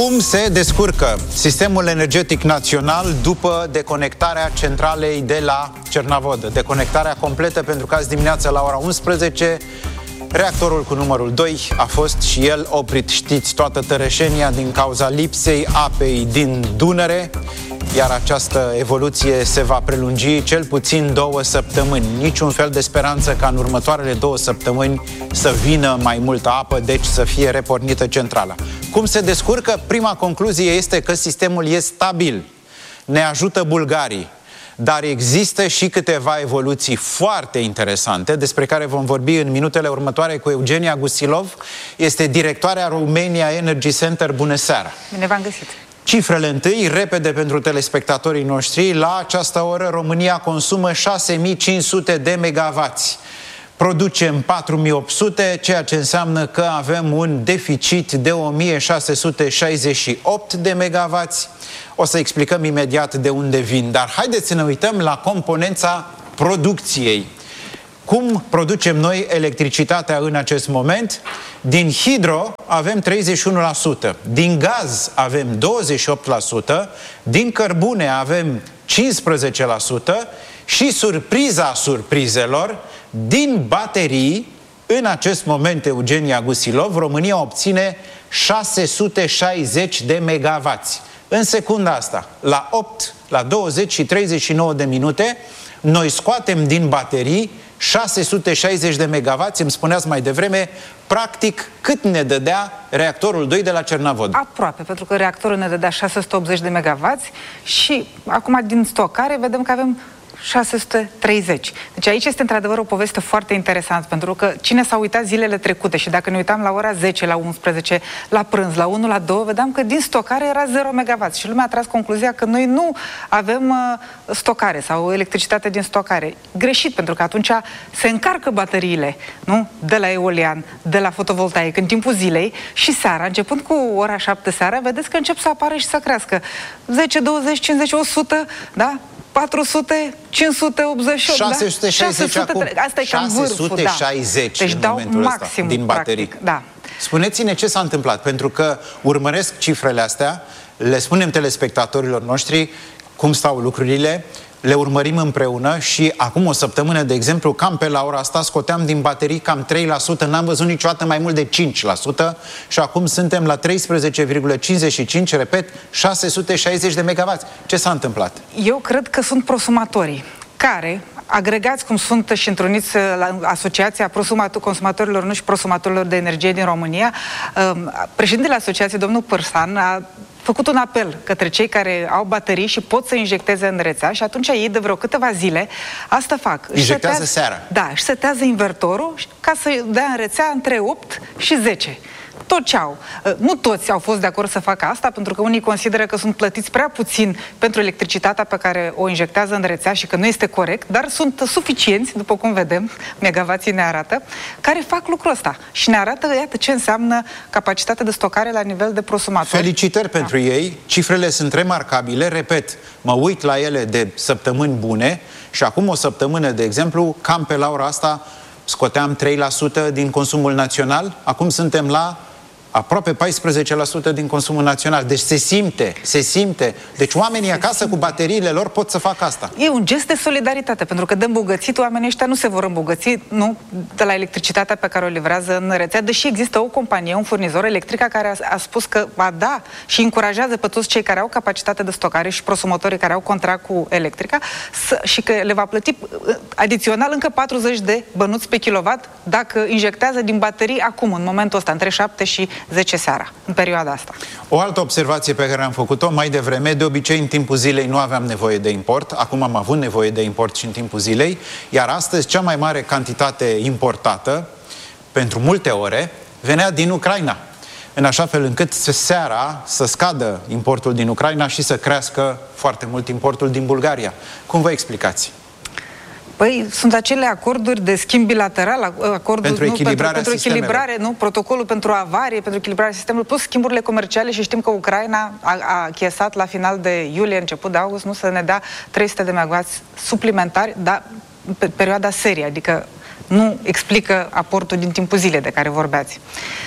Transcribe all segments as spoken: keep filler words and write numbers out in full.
Cum se descurcă sistemul energetic național după deconectarea centralei de la Cernavodă? Deconectarea completă, pentru că azi dimineața la ora unsprezece reactorul cu numărul doi a fost și el oprit. Știți toată tărășenia din cauza lipsei apei din Dunăre, iar această evoluție se va prelungi cel puțin două săptămâni. Niciun fel de speranță ca în următoarele două săptămâni să vină mai multă apă, deci să fie repornită centrala. Cum se descurcă? Prima concluzie este că sistemul e stabil. Ne ajută bulgarii. Dar există și câteva evoluții foarte interesante, despre care vom vorbi în minutele următoare cu Eugenia Gusilov. Este directoarea Romania Energy Center. Bună seara! Bine v-am găsit! Cifrele întâi, repede pentru telespectatorii noștri. La această oră România consumă șase mii cinci sute de megavați. Producem patru mii opt sute, ceea ce înseamnă că avem un deficit de o mie șase sute șaizeci și opt de megavați. O să explicăm imediat de unde vin, dar haideți să ne uităm la componența producției. Cum producem noi electricitatea în acest moment? Din hidro avem treizeci și unu la sută, din gaz avem douăzeci și opt la sută, din cărbune avem cincisprezece la sută și, surpriza surprizelor, din baterii, în acest moment, Eugenia Gusilov, România obține șase sute șaizeci de megavați. În secunda asta, la opt, la douăzeci și treizeci și nouă de minute, noi scoatem din baterii șase sute șaizeci de megavați, îmi spuneați mai devreme, practic cât ne dădea reactorul doi de la Cernavodă? Aproape, pentru că reactorul ne dădea șase sute optzeci de megavați și acum din stocare vedem că avem șase sute treizeci. Deci aici este într-adevăr o poveste foarte interesantă, pentru că cine s-a uitat zilele trecute și dacă ne uitam la ora zece, la unsprezece, la prânz, la unu, la doi, vedeam că din stocare era zero megavați și lumea a tras concluzia că noi nu avem uh, stocare sau electricitate din stocare. Greșit, pentru că atunci se încarcă bateriile, nu? De la eolian, de la fotovoltaic în timpul zilei și seara, începând cu ora șapte seara, vedeți că încep să apară și să crească zece, douăzeci, cincizeci, o sută, da? patru sute, cinci sute optzeci și opt, șase sute șaizeci da? acum. Asta e cam vârful, șase sute șaizeci da. Deci în dau momentul maxim, ăsta, din baterii. practic, da. Spuneți-ne ce s-a întâmplat, pentru că urmăresc cifrele astea, le spunem telespectatorilor noștri cum stau lucrurile, le urmărim împreună și acum o săptămână, de exemplu, cam pe la ora asta scoteam din baterii cam trei la sută, n-am văzut niciodată mai mult de cinci la sută și acum suntem la treisprezece virgulă cincizeci și cinci, repet, șase sute șaizeci de megavați. Ce s-a întâmplat? Eu cred că sunt prosumatorii care, agregați cum sunt și întruniți la Asociația Consumatorilor, nu și Prosumatorilor de Energie din România, președintele Asociației, domnul Părsan, a făcut un apel către cei care au baterii și pot să injecteze în rețea și atunci ei de vreo câteva zile asta fac. Injectează setează, seara. Da, își setează invertorul ca să dea în rețea între opt și zece. Tot ce au. Nu toți au fost de acord să facă asta, pentru că unii consideră că sunt plătiți prea puțin pentru electricitatea pe care o injectează în rețea și că nu este corect, dar sunt suficienți, după cum vedem, megavații ne arată, care fac lucrul ăsta. Și ne arată, iată, ce înseamnă capacitatea de stocare la nivel de prosumator. Felicitări da. pentru ei, cifrele sunt remarcabile, repet, mă uit la ele de săptămâni bune și acum o săptămână, de exemplu, cam pe la ora asta scoteam trei la sută din consumul național, acum suntem la aproape paisprezece la sută din consumul național. Deci se simte, se simte. Deci oamenii se acasă simte. Cu bateriile lor pot să facă asta. E un gest de solidaritate, pentru că de îmbogățit oamenii ăștia nu se vor îmbogăți, nu, de la electricitatea pe care o livrează în rețea, deși există o companie, un furnizor electric care a, a spus că va da și încurajează pe toți cei care au capacitate de stocare și prosumatorii care au contract cu electrica să, și că le va plăti adițional încă patruzeci de bănuți pe kilowatt dacă injectează din baterii acum, în momentul ăsta, între șapte și zece seara, în perioada asta. O altă observație pe care am făcut-o mai devreme, de obicei în timpul zilei nu aveam nevoie de import, acum am avut nevoie de import și în timpul zilei, iar astăzi cea mai mare cantitate importată, pentru multe ore, venea din Ucraina, în așa fel încât seara să scadă importul din Ucraina și să crească foarte mult importul din Bulgaria. Cum vă explicați? Păi sunt acele acorduri de schimb bilateral, acorduri pentru echilibrarea, nu, pentru, pentru echilibrare, nu, protocolul pentru avarie, pentru echilibrarea sistemului, plus schimburile comerciale și știm că Ucraina a, a achiesat la final de iulie, început de august, nu, să ne dea trei sute de megavați suplimentari, dar pe perioada serie, adică nu explică aportul din timpul zilei de care vorbeați.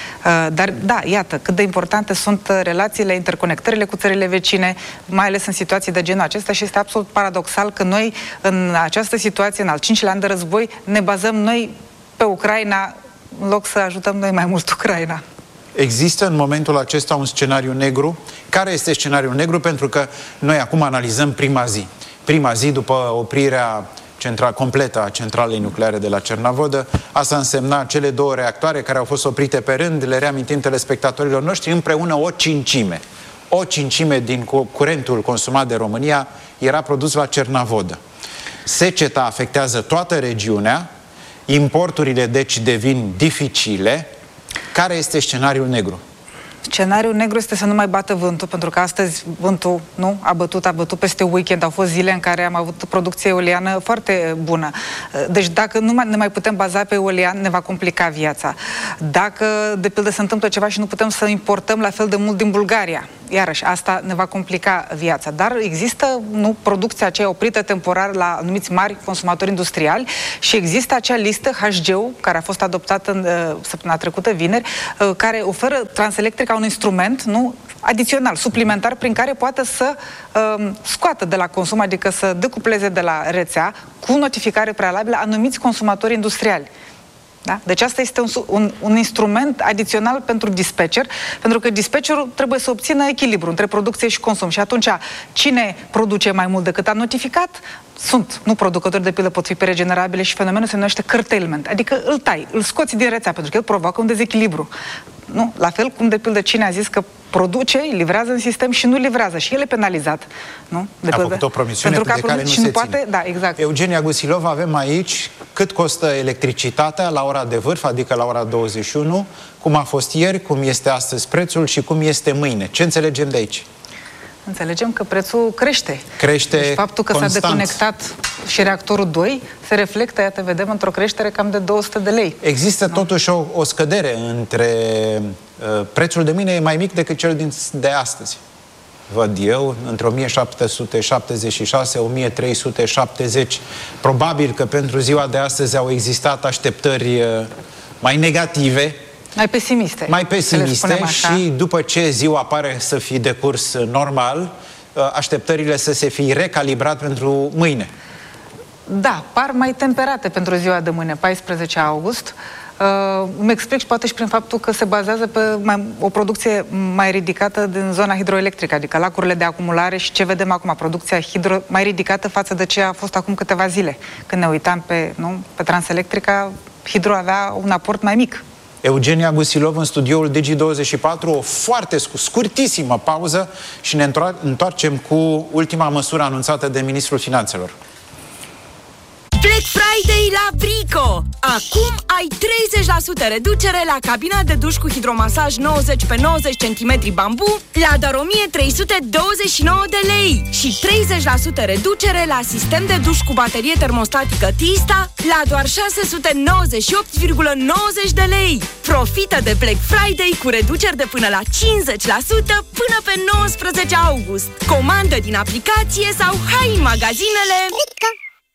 Dar, da, iată, cât de importante sunt relațiile, interconectările cu țările vecine, mai ales în situații de genul acesta și este absolut paradoxal că noi, în această situație, în al cincilea an de război, ne bazăm noi pe Ucraina, în loc să ajutăm noi mai mult Ucraina. Există în momentul acesta un scenariu negru? Care este scenariul negru? Pentru că noi acum analizăm prima zi. Prima zi după oprirea central, completă a centralei nucleare de la Cernavodă. Asta însemna cele două reactoare care au fost oprite pe rând, le reamintim telespectatorilor noștri, împreună o cincime. O cincime din curentul consumat de România era produs la Cernavodă. Seceta afectează toată regiunea, importurile deci devin dificile. Care este scenariul negru? Scenariul negru este să nu mai bată vântul, pentru că astăzi vântul nu a bătut, a bătut peste weekend. Au fost zile în care am avut producție eoliană foarte bună. Deci dacă nu ne mai putem baza pe eolian, ne va complica viața. Dacă, de pildă, se întâmplă ceva și nu putem să importăm la fel de mult din Bulgaria, iarăși, asta ne va complica viața. Dar există, nu, producția aceea oprită temporar la anumiți mari consumatori industriali și există acea listă H G-ul, care a fost adoptată în uh, săptămâna trecută, vineri, uh, care oferă Transelectrica un instrument, nu, adițional, suplimentar, prin care poate să uh, scoată de la consum, adică să decupleze de la rețea, cu notificare prealabilă, anumiți consumatori industriali. Da? Deci asta este un, un, un instrument adițional pentru dispatcher, pentru că dispatcherul trebuie să obțină echilibru între producție și consum. Și atunci, cine produce mai mult decât a notificat, sunt, nu producători, de pildă, pot fi pe regenerabile și fenomenul se numește curtailment, adică îl tai, îl scoți din rețea, pentru că el provoacă un dezechilibru. Nu? La fel cum, de pildă, cine a zis că produce, livrează în sistem și nu livrează. Și el e penalizat. Nu? De a pildă, făcut o promisiune pentru că de care nu și nu se poate, ține. Da, exact. Eugenia Gusilov, avem aici cât costă electricitatea la ora de vârf, adică la ora douăzeci și unu, cum a fost ieri, cum este astăzi prețul și cum este mâine. Ce înțelegem de aici? Înțelegem că prețul crește. Crește deci faptul că s-a deconectat și reactorul doi se reflectă, iată, vedem, într-o creștere cam de două sute de lei. Există nu? totuși o, o scădere între uh, prețul de mâine e mai mic decât cel din, de astăzi. Văd eu, între o mie șapte sute șaptezeci și șase - o mie trei sute șaptezeci. Probabil că pentru ziua de astăzi au existat așteptări uh, mai negative. Mai pesimiste. Mai pesimiste și după ce ziua pare să fi decurs normal, așteptările să se fi recalibrat pentru mâine. Da, par mai temperate pentru ziua de mâine, paisprezece august. Uh, îmi explic și poate și prin faptul că se bazează pe mai, o producție mai ridicată din zona hidroelectrică, adică lacurile de acumulare și ce vedem acum, producția hidro mai ridicată față de ce a fost acum câteva zile. Când ne uitam pe, nu, pe Transelectrica, hidro avea un aport mai mic. Eugenia Gusilov în studioul Digi douăzeci și patru, o foarte scurtissimă pauză și ne întoarcem cu ultima măsură anunțată de Ministrul Finanțelor. Black Friday la Brico! Acum ai treizeci la sută reducere la cabina de duș cu hidromasaj nouăzeci pe nouăzeci centimetri bambu la doar o mie trei sute douăzeci și nouă de lei și treizeci la sută reducere la sistem de duș cu baterie termostatică Tista la doar șase sute nouăzeci și opt virgulă nouăzeci de lei. Profită de Black Friday cu reduceri de până la cincizeci la sută până pe nouăsprezece august. Comandă din aplicație sau hai în magazinele Brico.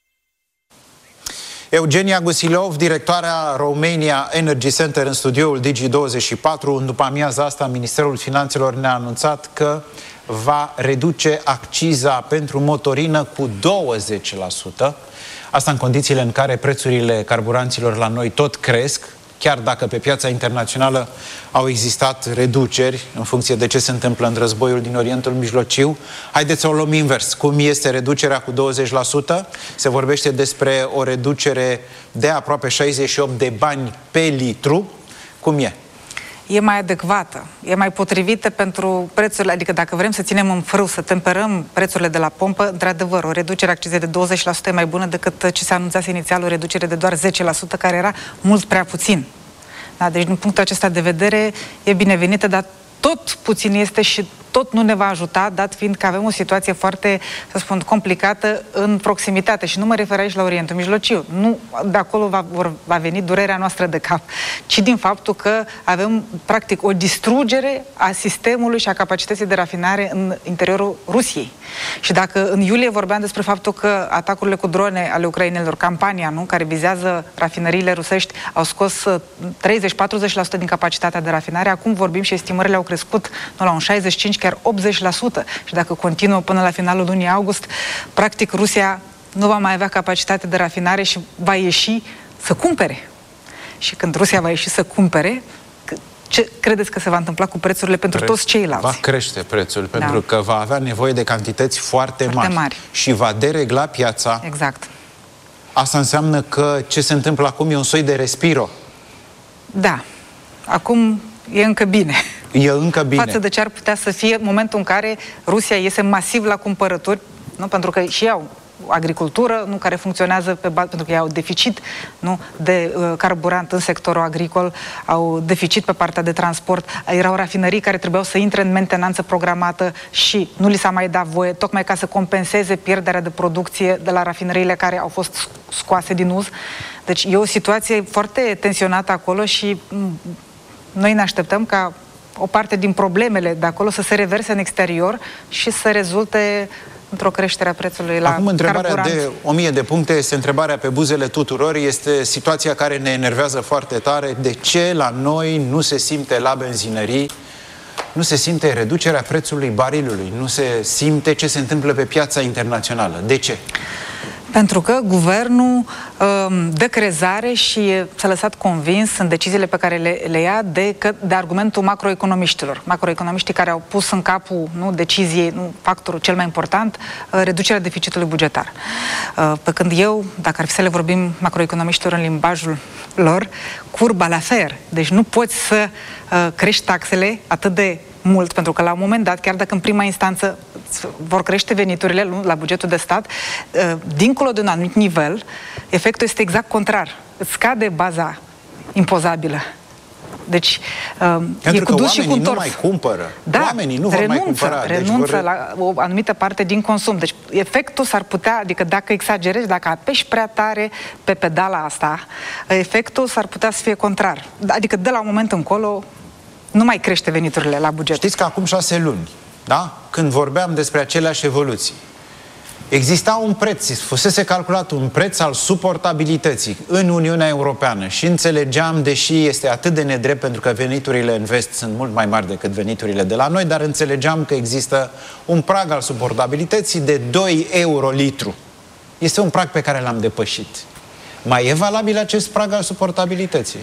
Eugenia Gusilov, directoarea Romania Energy Center în studioul Digi douăzeci și patru. În după amiaza asta, Ministerul Finanțelor ne-a anunțat că va reduce acciza pentru motorină cu douăzeci la sută. Asta în condițiile în care prețurile carburanților la noi tot cresc, chiar dacă pe piața internațională au existat reduceri în funcție de ce se întâmplă în războiul din Orientul Mijlociu. Haideți să o luăm invers. Cum este reducerea cu douăzeci la sută? Se vorbește despre o reducere de aproape șaizeci și opt de bani pe litru. Cum e? E mai adecvată, e mai potrivită pentru prețurile, adică dacă vrem să ținem în frâu, să temperăm prețurile de la pompă, într-adevăr, o reducere a accizei de douăzeci la sută e mai bună decât ce se anunțase inițial, o reducere de doar zece la sută, care era mult prea puțin. Da, deci, din punctul acesta de vedere, e binevenită, dar tot puțin este și tot nu ne va ajuta, dat fiind că avem o situație foarte, să spun, complicată în proximitate. Și nu mă refer aici la Orientul Mijlociu. Nu de acolo va, vor, va veni durerea noastră de cap, ci din faptul că avem, practic, o distrugere a sistemului și a capacității de rafinare în interiorul Rusiei. Și dacă în iulie vorbeam despre faptul că atacurile cu drone ale ucrainenilor, campania, nu, care vizează rafinăriile rusești, au scos treizeci-patruzeci la sută din capacitatea de rafinare, acum vorbim și estimările au crescut nu, la un șaizeci și cinci, chiar optzeci la sută. Și dacă continuă până la finalul lunii august, practic Rusia nu va mai avea capacitate de rafinare și va ieși să cumpere. Și când Rusia va ieși să cumpere, ce credeți că se va întâmpla cu prețurile pentru Preț, toți ceilalți? Va crește prețul, da. pentru că va avea nevoie de cantități foarte, foarte mari, mari și va deregla piața. Exact. Asta înseamnă că ce se întâmplă acum e un soi de respiro. Da. Acum e încă bine. E încă bine. Față de ce ar putea să fie momentul în care Rusia iese masiv la cumpărături, nu? Pentru că și au agricultură, nu, care funcționează pe bază, pentru că ei au deficit, nu, de uh, carburant în sectorul agricol, au deficit pe partea de transport, erau rafinării care trebuiau să intre în mentenanță programată și nu li s-a mai dat voie, tocmai ca să compenseze pierderea de producție de la rafinăriile care au fost scoase din uz. Deci e o situație foarte tensionată acolo și m- noi ne așteptăm ca o parte din problemele de acolo să se reverse în exterior și să rezulte într-o creștere a prețului la Acum, întrebarea carburant. de o mie de puncte este întrebarea pe buzele tuturor, este situația care ne enervează foarte tare. De ce la noi nu se simte la benzinării, nu se simte reducerea prețului barilului, nu se simte ce se întâmplă pe piața internațională? De ce? Pentru că guvernul um, dă crezare și s-a lăsat convins în deciziile pe care le, le ia de, că, de argumentul macroeconomiștilor. Macroeconomiștii care au pus în capul, nu, deciziei, nu, factorul cel mai important, uh, reducerea deficitului bugetar. Uh, pe când eu, dacă ar fi să le vorbim macroeconomiștilor în limbajul lor, curba la fer. Deci nu poți să uh, crești taxele atât de mult, pentru că la un moment dat, chiar dacă în prima instanță vor crește veniturile la bugetul de stat, dincolo de un anumit nivel, efectul este exact contrar. Îți scade baza impozabilă. Deci, pentru e cu dus și cu nu mai cumpără. Da, oamenii nu renunță, vor mai cumpăra. renunță deci vor... la o anumită parte din consum. Deci efectul s-ar putea, adică dacă exagerezi, dacă apeși prea tare pe pedala asta, efectul s-ar putea să fie contrar. Adică de la un moment încolo nu mai crește veniturile la buget. Știți că acum șase luni, da? Când vorbeam despre aceleași evoluții, exista un preț, fusese calculat un preț al suportabilității în Uniunea Europeană și înțelegeam, deși este atât de nedrept pentru că veniturile în vest sunt mult mai mari decât veniturile de la noi, dar înțelegeam că există un prag al suportabilității de doi euro litru. Este un prag pe care l-am depășit. Mai e valabil acest prag al suportabilității?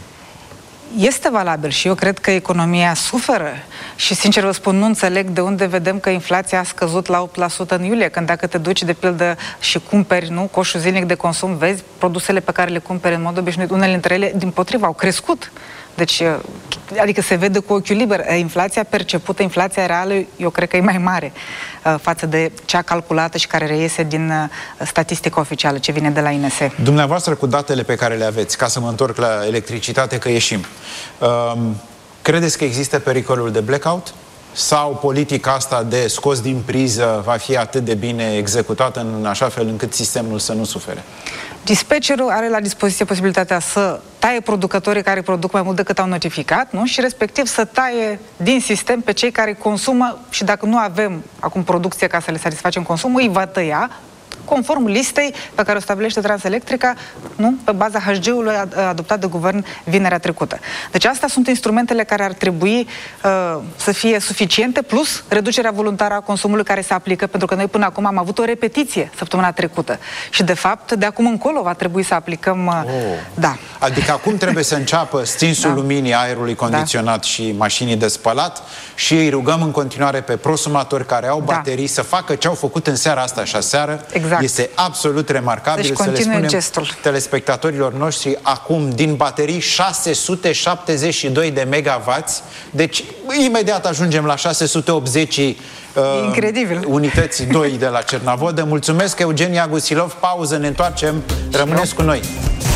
Este valabil și eu cred că economia suferă și, sincer vă spun, nu înțeleg de unde vedem că inflația a scăzut la opt la sută în iulie, când dacă te duci, de pildă, și cumperi, nu, coșul zilnic de consum, vezi produsele pe care le cumperi în mod obișnuit, unele dintre ele, dimpotrivă, au crescut. Deci, adică se vede cu ochiul liber. Inflația percepută, inflația reală, eu cred că e mai mare uh, față de cea calculată și care reiese din uh, statistica oficială, ce vine de la I N S. Dumneavoastră, cu datele pe care le aveți, ca să mă întorc la electricitate, că ieșim, uh, credeți că există pericolul de blackout? Sau politica asta de scos din priză va fi atât de bine executată în așa fel încât sistemul să nu sufere? Dispatcherul are la dispoziție posibilitatea să taie producătorii care produc mai mult decât au notificat, nu? Și respectiv să taie din sistem pe cei care consumă și dacă nu avem acum producție ca să le satisfacem consumul, îi va tăia conform listei pe care o stabilește Transelectrica, nu? Pe baza H G-ului adoptat de guvern vinerea trecută. Deci astea sunt instrumentele care ar trebui uh, să fie suficiente, plus reducerea voluntară a consumului care se aplică, pentru că noi până acum am avut o repetiție săptămâna trecută. Și de fapt, de acum încolo va trebui să aplicăm... Uh, oh. Da. Adică acum trebuie să înceapă stinsul da. luminii, aerului condiționat da. și mașinii de spălat și îi rugăm în continuare pe prosumatori care au baterii da. să facă ce au făcut în seara asta și aseară. Exact. Este absolut remarcabil. Deci să le spunem gestul. telespectatorilor noștri acum din baterii șase sute șaptezeci și doi de megawatts. Deci imediat ajungem la șase sute optzeci uh, Incredibil. unități doi de la Cernavodă. Mulțumesc, Eugenia Gusilov. Pauză, ne întoarcem. Rămâneți cu noi.